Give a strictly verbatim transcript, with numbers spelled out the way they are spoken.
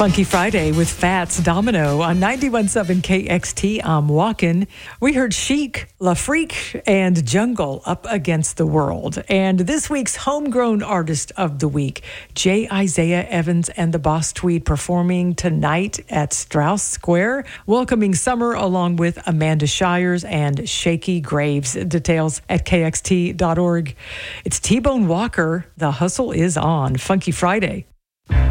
Funky Friday with Fats Domino on ninety-one point seven K X T. I'm walking. We heard Chic, La Freak, and Jungle up against the world. And this week's homegrown artist of the week, J. Isaiah Evans and the Boss Tweed, performing tonight at Strauss Square, welcoming summer along with Amanda Shires and Shaky Graves. Details at K X T dot org. It's T-Bone Walker. The hustle is on. Funky Friday.